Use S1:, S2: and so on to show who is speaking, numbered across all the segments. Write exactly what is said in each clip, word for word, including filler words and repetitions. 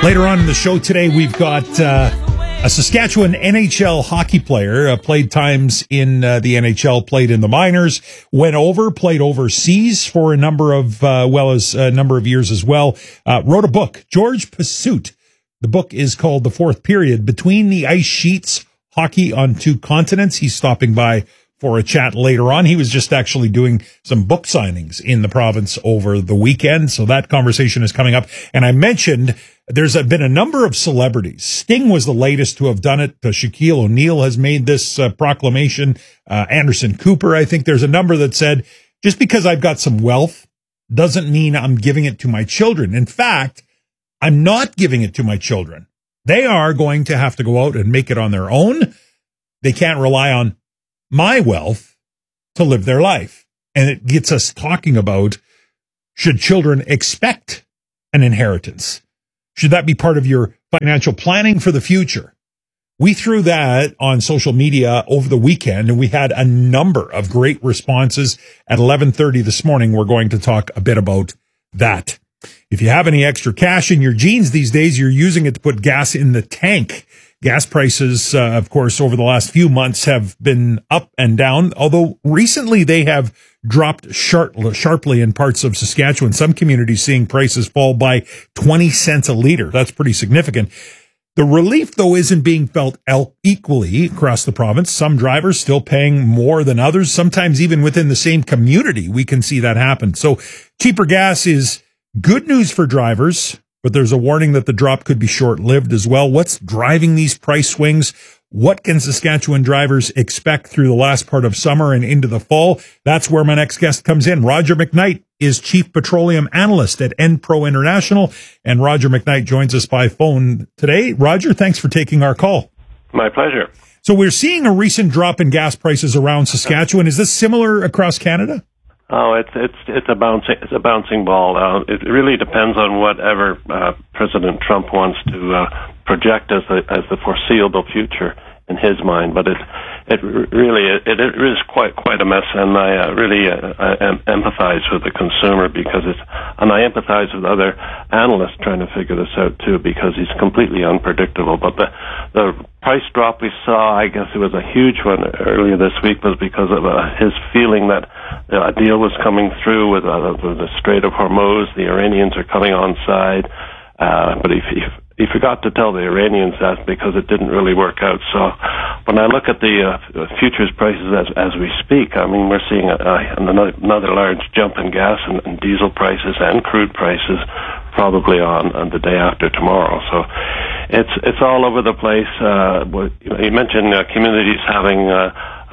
S1: Later on in the show today, we've got uh, a Saskatchewan N H L hockey player, uh, played times in uh, the N H L, played in the minors, went over, played overseas for a number of, uh, well as a number of years as well, uh, wrote a book, George Pursuit. The book is called The Fourth Period, Between the Ice Sheets, Hockey on Two Continents. He's stopping by for a chat later on. He was just actually doing some book signings in the province over the weekend, so that conversation is coming up. And I mentioned there's been a number of celebrities. Sting was the latest to have done it. Uh, Shaquille O'Neal has made this uh, proclamation. Uh, Anderson Cooper, I think there's a number that said, just because I've got some wealth doesn't mean I'm giving it to my children. In fact, I'm not giving it to my children. They are going to have to go out and make it on their own. They can't rely on my wealth to live their life. And it gets us talking about, should children expect an inheritance? Should that be part of your financial planning for the future? We threw that on social media over the weekend, and we had a number of great responses. At eleven thirty this morning, we're going to talk a bit about that. If you have any extra cash in your jeans these days, you're using it to put gas in the tank. Gas prices, uh, of course, over the last few months have been up and down, although recently they have dropped sharp, sharply in parts of Saskatchewan. Some communities seeing prices fall by twenty cents a liter. That's pretty significant. The relief, though, isn't being felt equally across the province. Some drivers still paying more than others. Sometimes even within the same community, we can see that happen. So cheaper gas is good news for drivers, but there's a warning that the drop could be short-lived as well. What's driving these price swings? What can Saskatchewan drivers expect through the last part of summer and into the fall? That's where my next guest comes in. Roger McKnight is Chief Petroleum Analyst at Enpro International, and Roger McKnight joins us by phone today. Roger, thanks for taking our call.
S2: My pleasure.
S1: So we're seeing a recent drop in gas prices around Saskatchewan. Is this similar across Canada?
S2: Oh, it's it's it's a bouncing it's a bouncing ball. Uh, it really depends on whatever uh, President Trump wants to uh, project as the as the foreseeable future in his mind. But it it really it, it is quite quite a mess, and I uh, really uh, I empathize with the consumer because it's, and I empathize with other analysts trying to figure this out too, because he's completely unpredictable. But the the price drop we saw, I guess it was a huge one earlier this week, was because of uh, his feeling that a deal was coming through with uh, the Strait of Hormuz. The Iranians are coming on side, uh, but he, he, he forgot to tell the Iranians that because it didn't really work out. So when I look at the uh, futures prices as as we speak, I mean, we're seeing a, a, another, another large jump in gas and, and diesel prices and crude prices probably on, on the day after tomorrow. So it's it's all over the place. Uh, you know, you mentioned uh, communities having uh,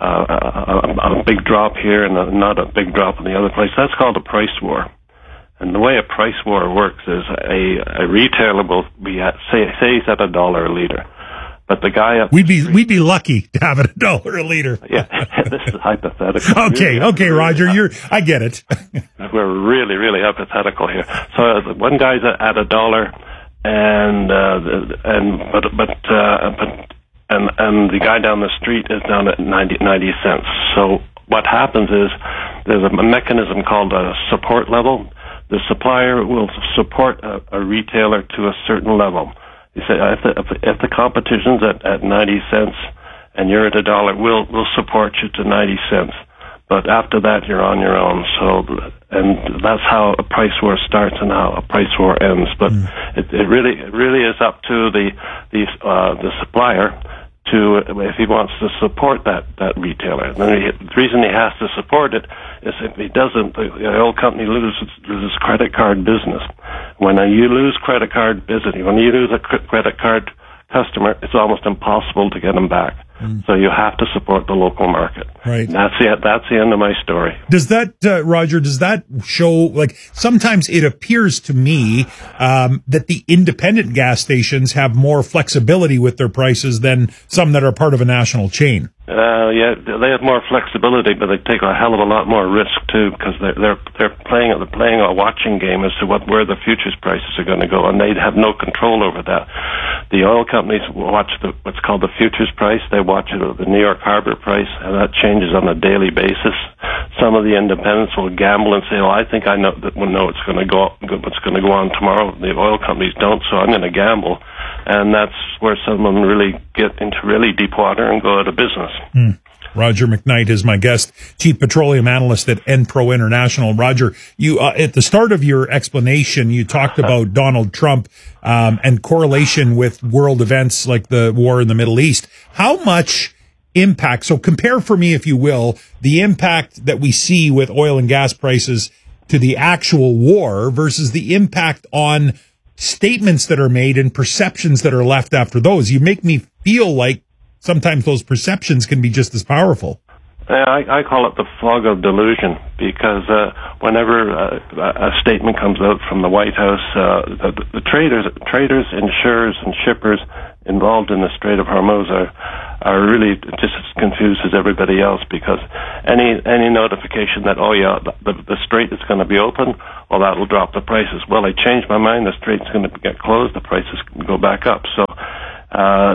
S2: uh, a, a big drop here and a, not a big drop in the other place. That's called a price war. And the way a price war works is a, a retailer will be at, say say he's at a dollar a liter, but the guy up
S1: we'd be we'd be lucky to have it a dollar a liter.
S2: Yeah, this is hypothetical.
S1: Okay,
S2: really,
S1: okay, Roger, you're I get it.
S2: We're really really hypothetical here. So uh, one guy's at a dollar, and uh, and but but uh, but and and the guy down the street is down at ninety, ninety cents. So what happens is there's a mechanism called a support level. The supplier will support a, a retailer to a certain level. You say if the, if the competition's at, at ninety cents and you're at a dollar, we'll we'll support you to ninety cents. But after that, you're on your own. So, and that's how a price war starts and how a price war ends. But mm. it, it really it really is up to the the uh, the supplier to, if he wants to support that, that retailer. And then he, the reason he has to support it is if he doesn't, the, the old company loses, loses credit card business. When uh, you lose credit card business, when you lose a cr- credit card customer, it's almost impossible to get them back. Mm. So you have to support the local market.
S1: Right.
S2: And that's the, that's the end of my story.
S1: Does that, uh, Roger, does that show, like, sometimes it appears to me um, that the independent gas stations have more flexibility with their prices than some that are part of a national chain?
S2: Uh, yeah, they have more flexibility, but they take a hell of a lot more risk too, because they're they're they're playing they're playing a watching game as to what where the futures prices are going to go, and they have no control over that. The oil companies watch the, what's called the futures price. They watch it, the New York Harbor price, and that changes on a daily basis. Some of the independents will gamble and say, "Oh, I think I know that we know it's going to go what's going to go on tomorrow." The oil companies don't, so I'm going to gamble, and that's where some of them really get into really deep water and go out of business.
S1: Mm. Roger McKnight is my guest, Chief Petroleum Analyst at Enpro International. Roger, you uh, at the start of your explanation, you talked about Donald Trump um, and correlation with world events like the war in the Middle East. How much impact, so compare for me, if you will, the impact that we see with oil and gas prices to the actual war versus the impact on statements that are made and perceptions that are left after those. You make me feel like sometimes those perceptions can be just as powerful.
S2: I, I call it the fog of delusion, because uh, whenever uh, a statement comes out from the White House, uh, the, the traders, traders, insurers, and shippers involved in the Strait of Hormuz are are really just as confused as everybody else, because any any notification that, oh yeah, the, the strait is going to be open, well, that'll drop the prices. Well, I changed my mind, the strait's going to get closed, the prices can go back up. So uh,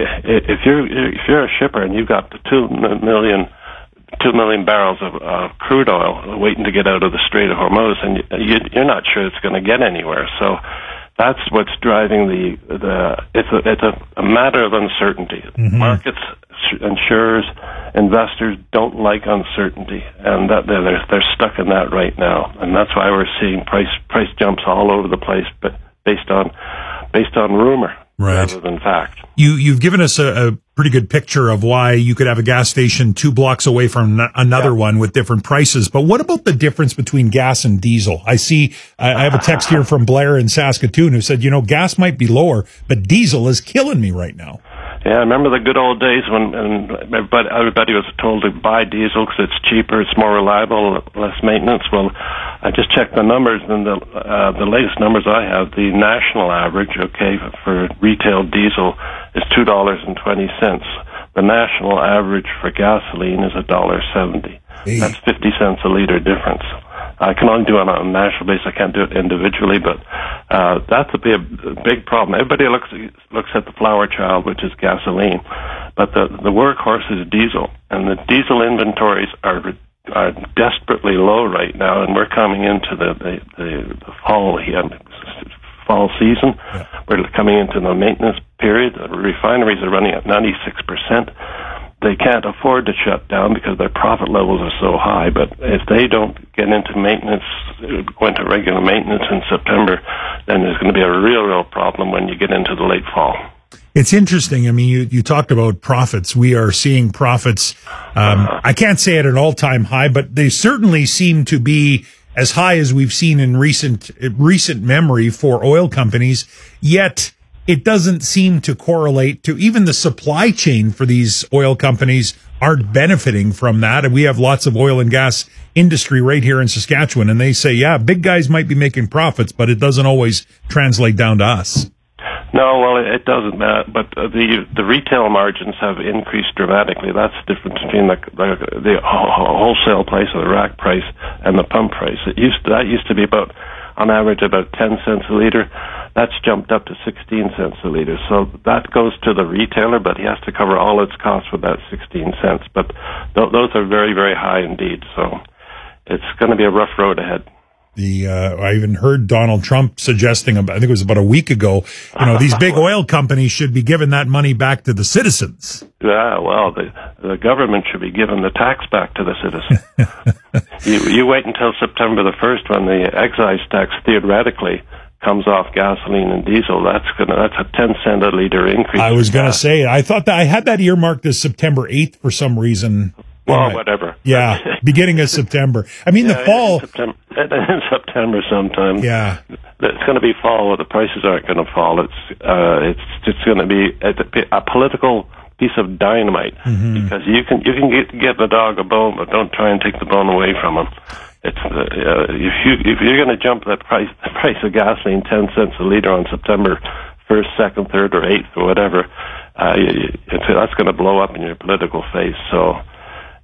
S2: if you're if you're a shipper and you've got the two million two million barrels of uh, crude oil waiting to get out of the Strait of Hormuz, and you, you're not sure it's going to get anywhere. So that's what's driving the the. It's a it's a, a matter of uncertainty. Mm-hmm. Markets, insurers, investors don't like uncertainty, and that they're they're stuck in that right now, and that's why we're seeing price price jumps all over the place, but based on based on rumor. Right. Rather than fact.
S1: You, you've given us a, a pretty good picture of why you could have a gas station two blocks away from n- another yeah. one with different prices. But what about the difference between gas and diesel? I see, I, I have a text here from Blair in Saskatoon who said, you know, gas might be lower, but diesel is killing me right now.
S2: Yeah, I remember the good old days when and everybody, everybody was told to buy diesel because it's cheaper, it's more reliable, less maintenance. Well, I just checked the numbers, and the uh, the latest numbers I have, the national average, okay, for retail diesel is two dollars and twenty cents. The national average for gasoline is a dollar seventy. That's fifty cents a liter difference. I can only do it on a national basis. I can't do it individually, but uh, that's a big, a big problem. Everybody looks looks at the flower child, which is gasoline, but the the workhorse is diesel, and the diesel inventories are are desperately low right now, and we're coming into the the, the, the fall here, fall season. Yeah. We're coming into the maintenance period. The refineries are running at ninety-six percent. They can't afford to shut down because their profit levels are so high. But if they don't get into maintenance, go into regular maintenance in September, then there's going to be a real, real problem when you get into the late fall.
S1: It's interesting. I mean, you, you talked about profits. We are seeing profits. Um, uh-huh. I can't say at an all-time high, but they certainly seem to be as high as we've seen in recent recent memory for oil companies. Yet it doesn't seem to correlate to even the supply chain for these oil companies aren't benefiting from that. And we have lots of oil and gas industry right here in Saskatchewan. And they say, yeah, big guys might be making profits, but it doesn't always translate down to us.
S2: No, well, it doesn't. Uh, but uh, the the retail margins have increased dramatically. That's the difference between the the, the wholesale price or the rack price and the pump price. It used to, that used to be about, on average, about ten cents a liter. That's jumped up to sixteen cents a liter. So that goes to the retailer, but he has to cover all its costs with that sixteen cents. But th- those are very, very high indeed. So it's going to be a rough road ahead.
S1: The uh, I even heard Donald Trump suggesting, about, I think it was about a week ago, you know, these big oil companies should be giving that money back to the citizens.
S2: Yeah, well, the the government should be giving the tax back to the citizens. you, you wait until September the first when the excise tax theoretically comes off gasoline and diesel. That's gonna that's a ten cent a liter increase.
S1: I was going to say, I thought that I had that earmarked as September eighth for some reason.
S2: Well, right. Whatever.
S1: Yeah, beginning of September. I mean, yeah, the fall.
S2: In September, in September sometime.
S1: Yeah.
S2: It's going to be fall where the prices aren't going to fall. It's uh, it's it's going to be a, a political piece of dynamite, mm-hmm. because you can you can get get the dog a bone, but don't try and take the bone away from him. It's uh, if you if you're going to jump that price the price of gasoline ten cents a liter on September first, second, third, or eighth, or whatever, uh, it's, that's going to blow up in your political face. So.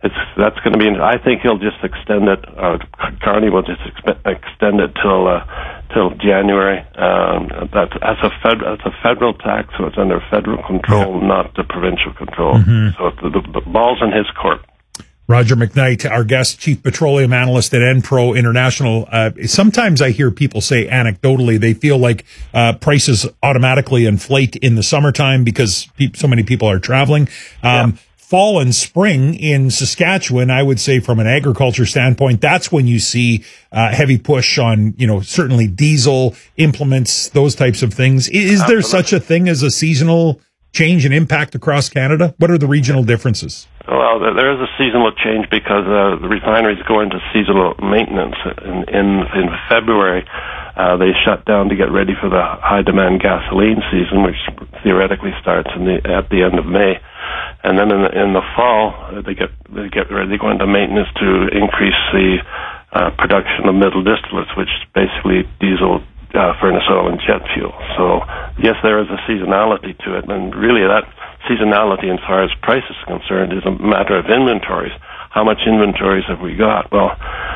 S2: it's that's going to be. I think he'll just extend it. Uh, Carney will just expe- extend it till uh, till January. Um, that's that's a fed, that's a federal tax, so it's under federal control, yeah. not the provincial control. Mm-hmm. So the, the, the ball's in his court.
S1: Roger McKnight, our guest, chief petroleum analyst at Enpro International. Uh, sometimes I hear people say anecdotally they feel like uh, prices automatically inflate in the summertime because pe- so many people are traveling. Um, yeah. Fall and spring in Saskatchewan, I would say from an agriculture standpoint, that's when you see uh, heavy push on, you know, certainly diesel, implements, those types of things. Is Absolutely. There such a thing as a seasonal change and impact across Canada? What are the regional differences?
S2: Well, there is a seasonal change because uh, the refineries go into seasonal maintenance. In in, in February, uh, they shut down to get ready for the high-demand gasoline season, which theoretically starts in the at the end of May. And then in the, in the fall, uh, they get they get ready. They go into maintenance to increase the uh, production of middle distillates, which is basically diesel, uh, furnace oil, and jet fuel. So yes, there is a seasonality to it, and really that seasonality, as far as price is concerned, is a matter of inventories. How much inventories have we got? Well,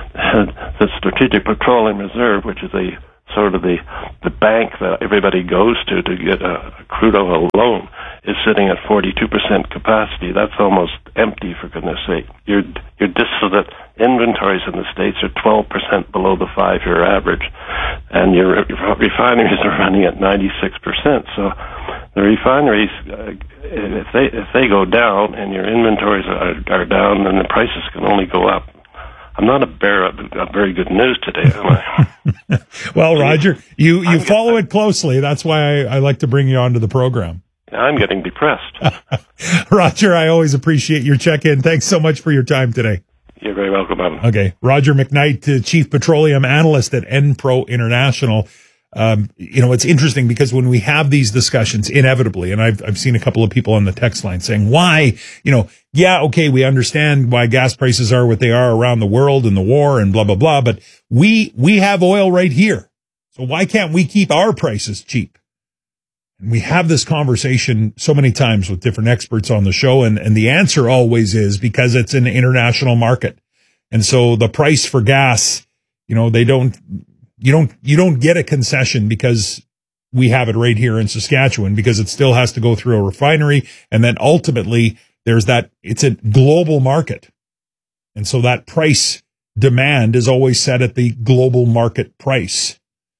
S2: the Strategic Petroleum Reserve, which is a sort of the the bank that everybody goes to to get a, a crude oil loan, is sitting at forty-two percent capacity. That's almost empty, for goodness sake. Your your distillate inventories in the States are twelve percent below the five-year average, and your, your refineries are running at ninety-six percent. So the refineries, uh, if they if they go down and your inventories are, are down, then the prices can only go up. I'm not a bearer of, of very good news today, am I?
S1: Well, Roger, you, you follow it closely. That's why I, I like to bring you onto the program.
S2: I'm getting depressed.
S1: Roger, I always appreciate your check-in. Thanks so much for your time today.
S2: You're very welcome, Adam.
S1: Okay. Roger McKnight, uh, Chief Petroleum Analyst at Enpro International. Um, you know, it's interesting because when we have these discussions, inevitably, and I've, I've seen a couple of people on the text line saying, why, you know, yeah, okay, we understand why gas prices are what they are around the world and the war and blah, blah, blah, but we, we have oil right here. So why can't we keep our prices cheap? And we have this conversation so many times with different experts on the show, and, and the answer always is because it's an international market. And so the price for gas, you know, they don't, You don't, you don't get a concession because we have it right here in Saskatchewan, because it still has to go through a refinery. And then ultimately there's that, it's a global market. And so that price demand is always set at the global market price.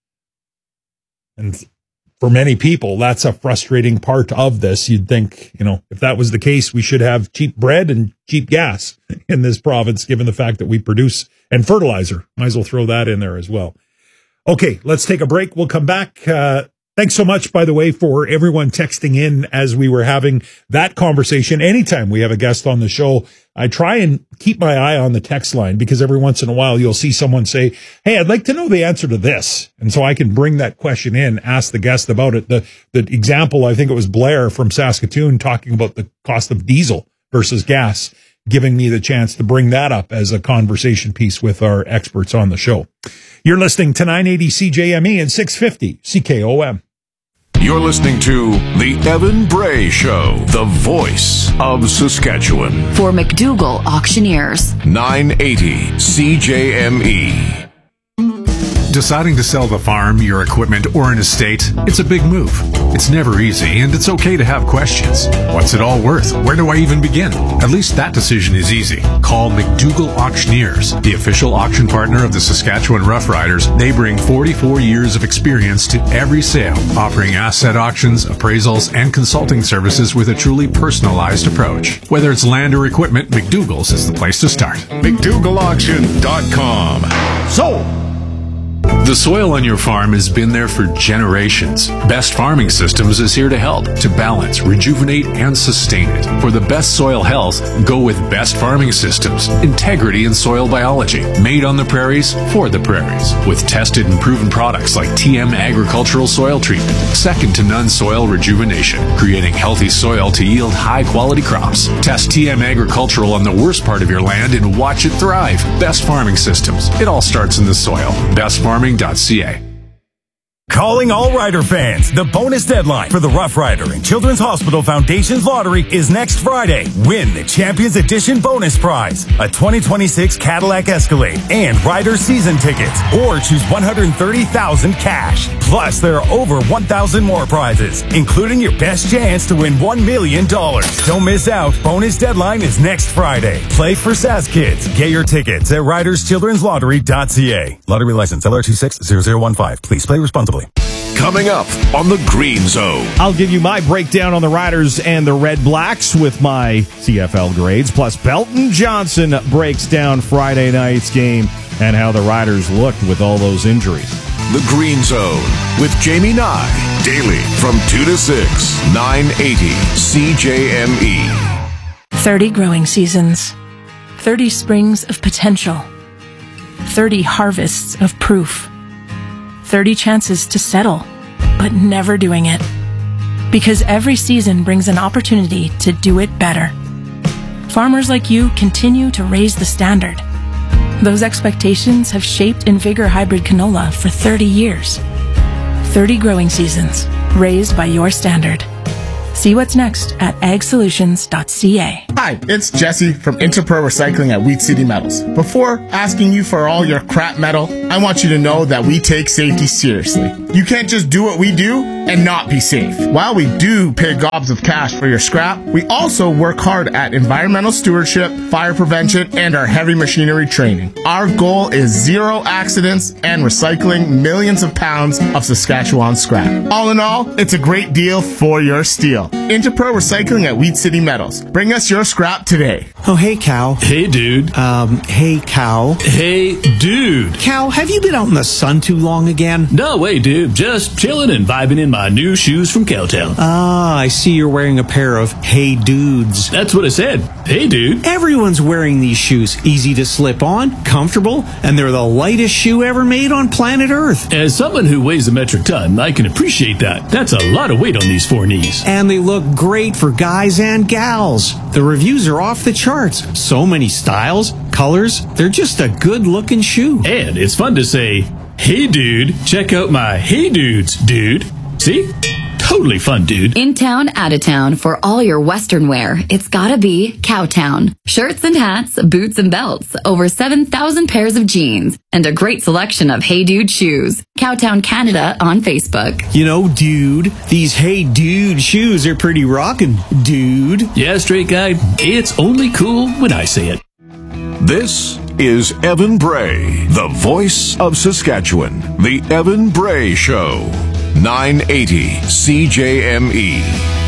S1: And for many people, that's a frustrating part of this. You'd think, you know, if that was the case, we should have cheap bread and cheap gas in this province, given the fact that we produce, and fertilizer. Might as well throw that in there as well. Okay, let's take a break. We'll come back. Uh, thanks so much, by the way, for everyone texting in as we were having that conversation. Anytime we have a guest on the show, I try and keep my eye on the text line, because every once in a while you'll see someone say, hey, I'd like to know the answer to this. And so I can bring that question in, ask the guest about it. The, the example, I think it was Blair from Saskatoon talking about the cost of diesel versus gas, giving me the chance to bring that up as a conversation piece with our experts on the show. You're listening to nine eighty C J M E and six fifty C K O M.
S3: You're listening to The Evan Bray Show, the voice of Saskatchewan.
S4: For McDougall Auctioneers.
S3: nine eighty C J M E.
S5: Deciding to sell the farm, your equipment, or an estate, it's a big move. It's never easy, and it's okay to have questions. What's it all worth? Where do I even begin? At least that decision is easy. Call McDougall Auctioneers, the official auction partner of the Saskatchewan Roughriders. They bring forty-four years of experience to every sale, offering asset auctions, appraisals, and consulting services with a truly personalized approach. Whether it's land or equipment, McDougall's is the place to start.
S3: McDougall Auction dot com.
S1: So,
S5: the soil on your farm has been there for generations. Best Farming Systems is here to help, to balance, rejuvenate, and sustain it. For the best soil health, go with Best Farming Systems. Integrity in soil biology. Made on the prairies, for the prairies. With tested and proven products like T M Agricultural Soil Treatment. Second to none soil rejuvenation. Creating healthy soil to yield high-quality crops. Test T M Agricultural on the worst part of your land and watch it thrive. Best Farming Systems. It all starts in the soil. Best Farming dot C A.
S6: Calling all Rider fans. The bonus deadline for the Rough Rider and Children's Hospital Foundation's lottery is next Friday. Win the Champions Edition bonus prize, a twenty twenty-six Cadillac Escalade and Rider season tickets, or choose one hundred thirty thousand dollars cash. Plus, there are over one thousand more prizes, including your best chance to win one million dollars. Don't miss out. Bonus deadline is next Friday. Play for S A S Kids. Get your tickets at riders children's lottery dot c a. Lottery license L R two six zero zero one five. Please play responsibly.
S3: Coming up on the Green Zone.
S7: I'll give you my breakdown on the Riders and the Red Blacks with my C F L grades. Plus, Belton Johnson breaks down Friday night's game and how the Riders looked with all those injuries.
S3: The Green Zone with Jamie Nye. Daily from two to six, nine eighty C J M E.
S8: thirty growing seasons. thirty springs of potential. thirty harvests of proof. thirty chances to settle, but never doing it. Because every season brings an opportunity to do it better. Farmers like you continue to raise the standard. Those expectations have shaped Invigor Hybrid Canola for thirty years. thirty growing seasons, raised by your standard. See what's next at ag solutions dot c a.
S9: Hi, it's Jesse from Interpro Recycling at Wheat City Metals. Before asking you for all your crap metal, I want you to know that we take safety seriously. You can't just do what we do and not be safe. While we do pay gobs of cash for your scrap, we also work hard at environmental stewardship, fire prevention, and our heavy machinery training. Our goal is zero accidents and recycling millions of pounds of Saskatchewan scrap. All in all, it's a great deal for your steel. Interpro Recycling at Wheat City Metals. Bring us your scrap today.
S10: Oh, hey, Cal.
S11: Hey, dude.
S10: Um, hey, Cal.
S11: Hey, dude.
S10: Cal, have you been out in the sun too long again?
S11: No way, dude. Just chilling and vibing in my new shoes from Cowtown.
S10: Ah, I see you're wearing a pair of Hey Dudes.
S11: That's what I said. Hey, dude.
S10: Everyone's wearing these shoes. Easy to slip on, comfortable, and they're the lightest shoe ever made on planet Earth.
S11: As someone who weighs a metric ton, I can appreciate that. That's a lot of weight on these four knees.
S10: And they look great for guys and gals. The reviews are off the charts. So many styles, colors. They're just a good-looking shoe.
S11: And it's fun to say, hey, dude, check out my Hey Dudes, dude. See? Totally fun, dude.
S4: In town, out of town, for all your Western wear, it's gotta be Cowtown. Shirts and hats, boots and belts, over seven thousand pairs of jeans, and a great selection of Hey Dude shoes. Cowtown Canada on Facebook.
S10: You know, dude, these Hey Dude shoes are pretty rockin', dude.
S11: Yeah, straight guy, it's only cool when I say it.
S3: This is Evan Bray, the voice of Saskatchewan. The Evan Bray Show. nine eighty C J M E.